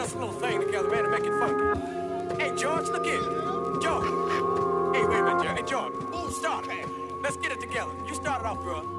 this little thing together, man, to make it funky. Hey, George, look here. George. Hey, wait a minute, George. Hey, George. Start, man. Let's get it together. You start it off, bro.